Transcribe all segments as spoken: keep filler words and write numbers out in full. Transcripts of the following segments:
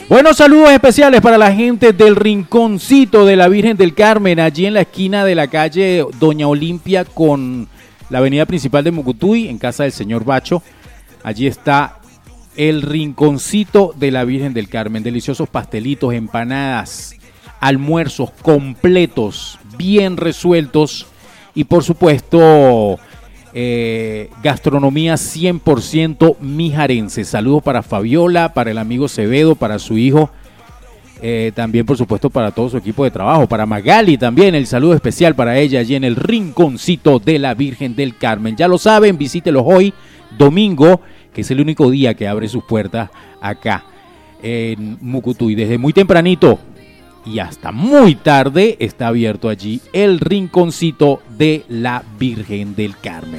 Buenos saludos especiales para la gente del Rinconcito de la Virgen del Carmen, allí en la esquina de la calle Doña Olimpia con la avenida principal de Mucutuy, en casa del señor Bacho. Allí está el Rinconcito de la Virgen del Carmen. Deliciosos pastelitos, empanadas, almuerzos completos, bien resueltos y por supuesto eh, gastronomía cien por ciento mijarense. Saludos para Fabiola, para el amigo Acevedo, para su hijo, eh, también por supuesto para todo su equipo de trabajo, para Magali también, el saludo especial para ella allí en el Rinconcito de la Virgen del Carmen. Ya lo saben, visítelos hoy, domingo, que es el único día que abre sus puertas acá en Mucutuy. Desde muy tempranito y hasta muy tarde está abierto allí el Rinconcito de la Virgen del Carmen.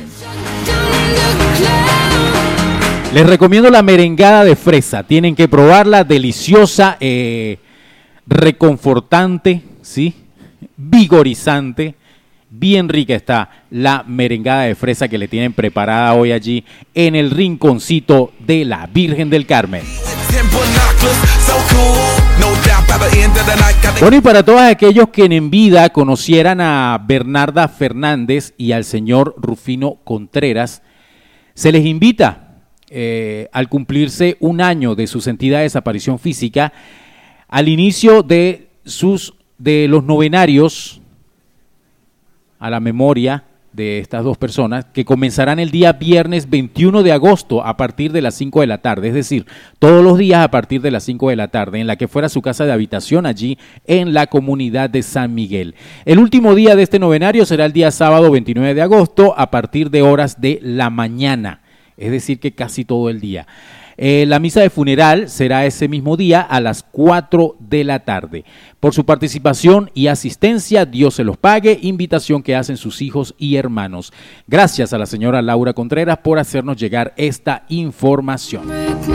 Les recomiendo la merengada de fresa. Tienen que probarla, deliciosa, eh, reconfortante, ¿sí? Vigorizante. Bien rica está la merengada de fresa que le tienen preparada hoy allí en el Rinconcito de la Virgen del Carmen. Bueno, y para todos aquellos que en vida conocieran a Bernarda Fernández y al señor Rufino Contreras, se les invita eh, al cumplirse un año de su sentida desaparición física, al inicio de sus de los novenarios a la memoria de estas dos personas, que comenzarán el día viernes veintiuno de agosto a partir de las cinco de la tarde, es decir, todos los días a partir de las cinco de la tarde, en la que fuera su casa de habitación allí en la comunidad de San Miguel. El último día de este novenario será el día sábado veintinueve de agosto a partir de horas de la mañana, es decir, que casi todo el día. Eh, la misa de funeral será ese mismo día a las cuatro de la tarde. Por su participación y asistencia, Dios se los pague, invitación que hacen sus hijos y hermanos. Gracias a la señora Laura Contreras por hacernos llegar esta información.